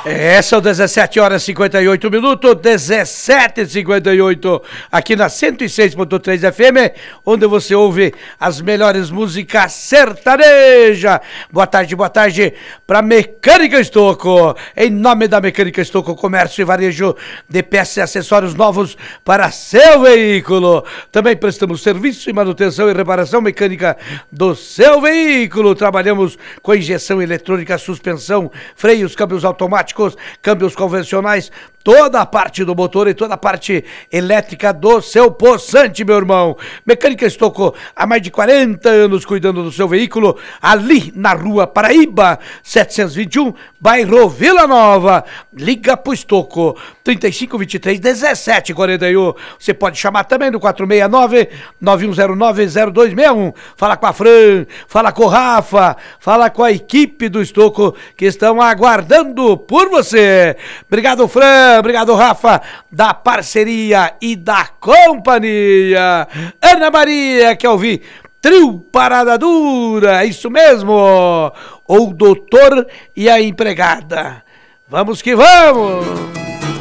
São 17 horas e 58 minutos, 17h58, aqui na 106.3 FM, onde você ouve as melhores músicas sertaneja. Boa tarde para Mecânica Estocco. Em nome da Mecânica Estocco, comércio e varejo de peças e acessórios novos para seu veículo. Também prestamos serviço e manutenção e reparação mecânica do seu veículo. Trabalhamos com injeção eletrônica, suspensão, freios, câmbios automáticos, câmbios convencionais, toda a parte do motor e toda a parte elétrica do seu poçante, meu irmão. Mecânica Estocco, há mais de 40 anos cuidando do seu veículo, ali na Rua Paraíba, 721, bairro Vila Nova. Liga pro Estocco, 3523-1741. Você pode chamar também no 469-9109-0261. Fala com a Fran, fala com o Rafa, fala com a equipe do Estocco que estão aguardando por você. Obrigado, Fran. Obrigado, Rafa, da parceria e da companhia. Ana Maria, quer ouvir Trio Parada Dura? Isso mesmo. O doutor e a empregada. Vamos que vamos.